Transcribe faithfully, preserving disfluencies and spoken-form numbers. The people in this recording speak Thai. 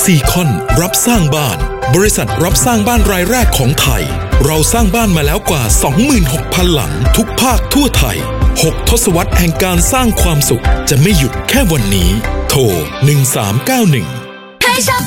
ซีคอนรับสร้างบ้านบริษัทรับสร้างบ้านรายแรกของไทยเราสร้างบ้านมาแล้วกว่า สองหมื่นหกพัน หลังทุกภาคทั่วไทยหกทศวรรษแห่งการสร้างความสุขจะไม่หยุดแค่วันนี้โทรหนึ่งสามเก้าหนึ่ง